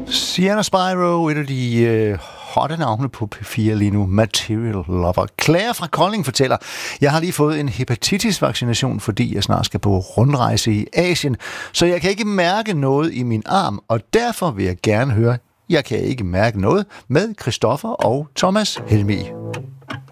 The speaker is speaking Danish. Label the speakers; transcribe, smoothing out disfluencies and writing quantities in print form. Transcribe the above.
Speaker 1: Sienna Spyro, et af de hotte navne på P4 lige nu, Material Lover. Claire fra Kolding fortæller, jeg har lige fået en hepatitis-vaccination, fordi jeg snart skal på rundrejse i Asien, så jeg kan ikke mærke noget i min arm, og derfor vil jeg gerne høre, jeg kan ikke mærke noget med Christoffer og Thomas Helmig.